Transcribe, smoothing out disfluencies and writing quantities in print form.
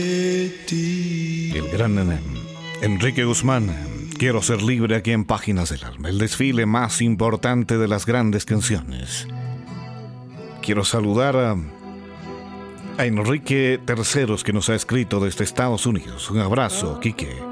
El gran Enrique Guzmán, Quiero ser libre aquí en Páginas del Alma, el desfile más importante de las grandes canciones. Quiero saludar a Enrique Terceros, que nos ha escrito desde Estados Unidos. Un abrazo, Quique.